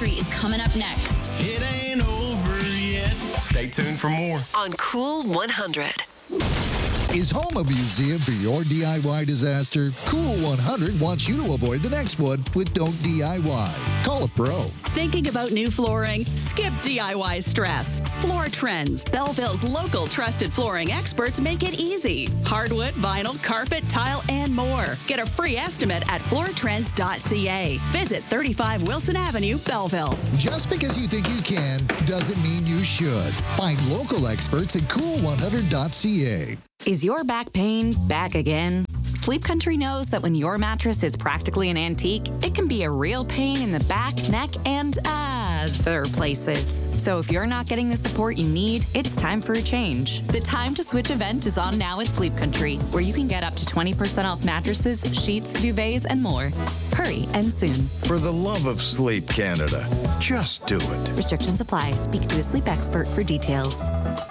Country is coming up next. It ain't over yet. Stay tuned for more. On Cool 100. Is home a museum for your DIY disaster? Cool 100 wants you to avoid the next one with Don't DIY. Call a pro. Thinking about new flooring? Skip DIY stress. Floor Trends, Belleville's local trusted flooring experts, make it easy. Hardwood, vinyl, carpet, tile, and more. Get a free estimate at floortrends.ca. Visit 35 Wilson Avenue, Belleville. Just because you think you can doesn't mean you should. Find local experts at cool100.ca. Is your back pain back again? Sleep Country knows that when your mattress is practically an antique, it can be a real pain in the back, neck, and other places. So if you're not getting the support you need, it's time for a change. The Time to Switch event is on now at Sleep Country, where you can get up to 20% off mattresses, sheets, duvets, and more. Hurry and soon. For the love of sleep, Canada, just do it. Restrictions apply. Speak to a sleep expert for details.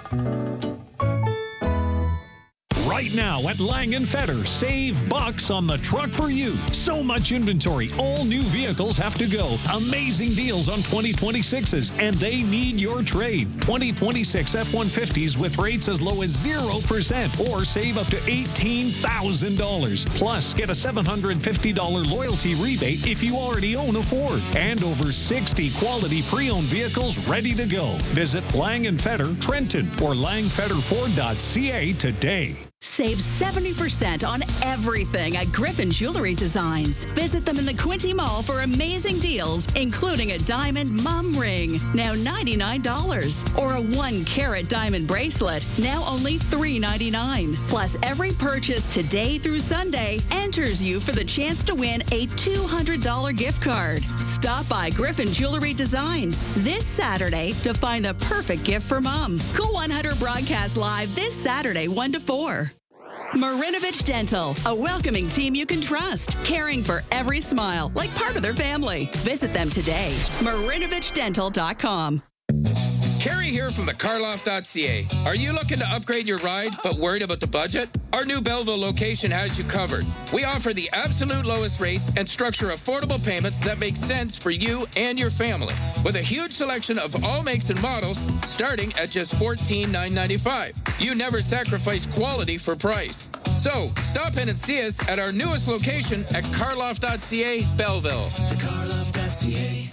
Right now at Lang & Fetter, save bucks on the truck for you. So much inventory, all new vehicles have to go. Amazing deals on 2026s, and they need your trade. 2026 F-150s with rates as low as 0% or save up to $18,000. Plus, get a $750 loyalty rebate if you already own a Ford. And over 60 quality pre-owned vehicles ready to go. Visit Lang & Fetter, Trenton, or langfetterford.ca today. Save 70% on everything at Griffin Jewelry Designs. Visit them in the Quinte Mall for amazing deals, including a diamond mum ring, now $99, or a 1-carat diamond bracelet, now only $3.99. Plus, every purchase today through Sunday enters you for the chance to win a $200 gift card. Stop by Griffin Jewelry Designs this Saturday to find the perfect gift for mom. Cool 100 broadcast live this Saturday, 1 to 4. Marinovich Dental, a welcoming team you can trust, caring for every smile like part of their family. Visit them today. MarinovicDental.com. Carrie here from the carloft.ca. Are you looking to upgrade your ride but worried about the budget? Our new Belleville location has you covered. We offer the absolute lowest rates and structure affordable payments that make sense for you and your family. With a huge selection of all makes and models starting at just $14,995. You never sacrifice quality for price. So, stop in and see us at our newest location at carloft.ca, Belleville. thecarloft.ca.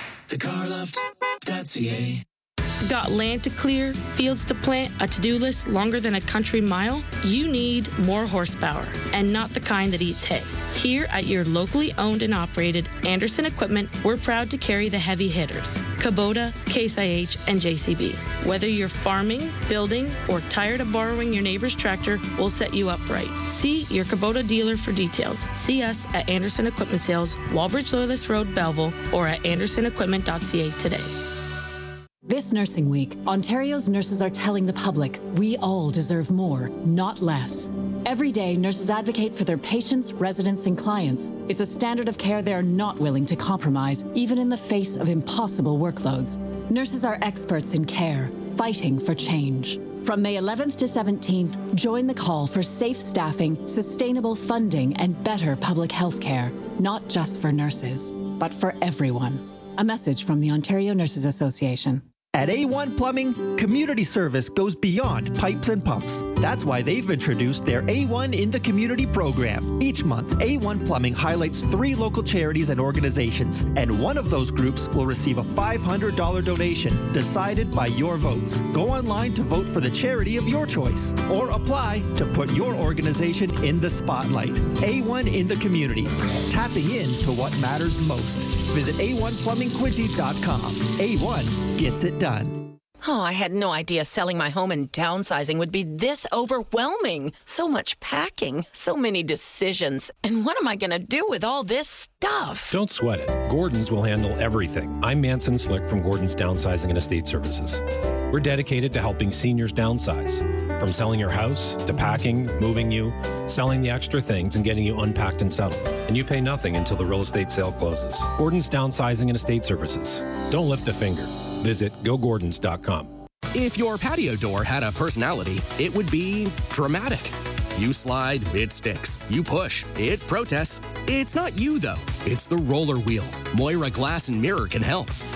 thecarloft.ca. Got land to clear, fields to plant, a to-do list longer than a country mile? You need more horsepower, and not the kind that eats hay. Here at your locally owned and operated Anderson Equipment, we're proud to carry the heavy hitters, Kubota, Case IH, and JCB. Whether you're farming, building, or tired of borrowing your neighbor's tractor, we'll set you up right. See your Kubota dealer for details. See us at Anderson Equipment Sales, Walbridge Loyalist Road, Belleville, or at andersonequipment.ca today. This Nursing Week, Ontario's nurses are telling the public we all deserve more, not less. Every day, nurses advocate for their patients, residents, and clients. It's a standard of care they are not willing to compromise, even in the face of impossible workloads. Nurses are experts in care, fighting for change. From May 11th to 17th, join the call for safe staffing, sustainable funding, and better public health care, not just for nurses, but for everyone. A message from the Ontario Nurses Association. At A1 Plumbing, community service goes beyond pipes and pumps. That's why they've introduced their A1 in the Community program. Each month, A1 Plumbing highlights 3 local charities and organizations, and one of those groups will receive a $500 donation decided by your votes. Go online to vote for the charity of your choice, or apply to put your organization in the spotlight. A1 in the Community, tapping into what matters most. Visit a1plumbingquinte.com. A1 gets it done. Oh, I had no idea selling my home and downsizing would be this overwhelming. So much packing, so many decisions. And what am I going to do with all this stuff? Don't sweat it. Gordon's will handle everything. I'm Manson Slick from Gordon's Downsizing and Estate Services. We're dedicated to helping seniors downsize. From selling your house, to packing, moving you, selling the extra things, and getting you unpacked and settled. And you pay nothing until the real estate sale closes. Gordon's Downsizing and Estate Services. Don't lift a finger. Visit gogordons.com. If your patio door had a personality, it would be dramatic. You slide, it sticks. You push, it protests. It's not you, though. It's the roller wheel. Moira Glass and Mirror can help.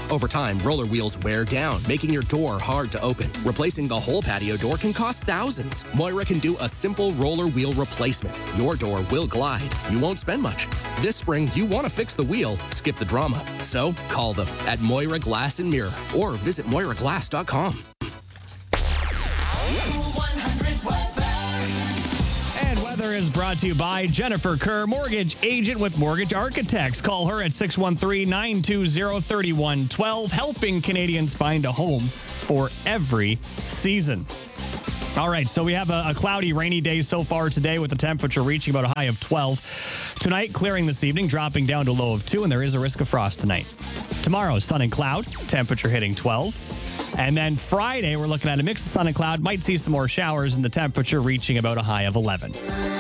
Over time, roller wheels wear down, making your door hard to open. Replacing the whole patio door can cost thousands. Moira can do a simple roller wheel replacement. Your door will glide. You won't spend much. This spring, you want to fix the wheel, skip the drama. So call them at Moira Glass and Mirror or visit MoiraGlass.com. And weather is brought to you by Jennifer Kerr, mortgage agent with Mortgage Architects. Call her at 613-920-3112, helping Canadians find a home for every season. All right, so we have a cloudy, rainy day so far today with the temperature reaching about a high of 12. Tonight, clearing this evening, dropping down to a low of 2, and there is a risk of frost tonight. Tomorrow, sun and cloud, temperature hitting 12. And then Friday, we're looking at a mix of sun and cloud. Might see some more showers and the temperature reaching about a high of 11.